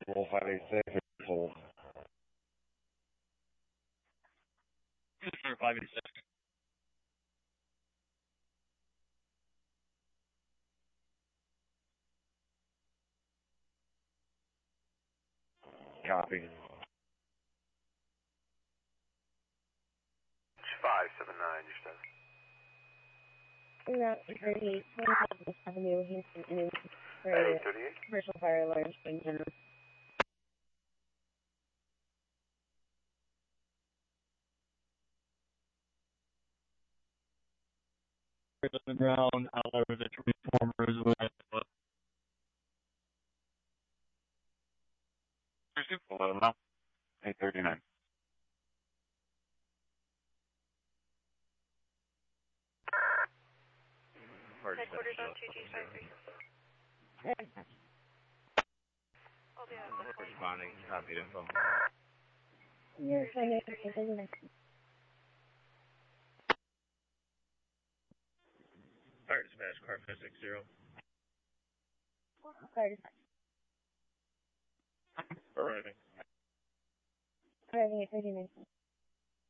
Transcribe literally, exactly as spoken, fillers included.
Wolf five eight six, hold. five eight six. Copy. five seven nine, you said. Route thirty-eight, twenty-seventh Avenue, Houston, and for Hey, thirty-eight. commercial fire alarms in general. The ground, outlet with the transformers with Eleven now. Eight thirty nine. Headquarters on two G five three. I'll be out of the phone. Responding. Copied info. You're fine, you're fine. fire dispatch, car five six zero. Fire dispatch. Arriving. Arriving at thirty-nine.